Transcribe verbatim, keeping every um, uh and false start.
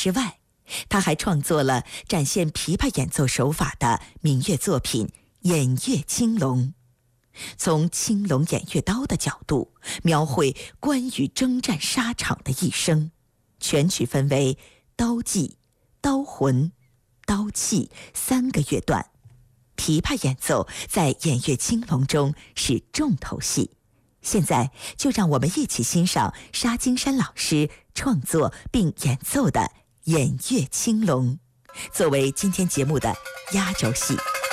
之外，他还创作了展现琵琶演奏手法的民乐作品《演乐青龙》，从青龙偃月刀的角度描绘关羽征战沙场的一生。全曲分为刀技、刀魂、刀气三个乐段，琵琶演奏在《演乐青龙》中是重头戏。现在就让我们一起欣赏沙金山老师创作并演奏的《演乐青龙》，作为今天节目的压轴戏。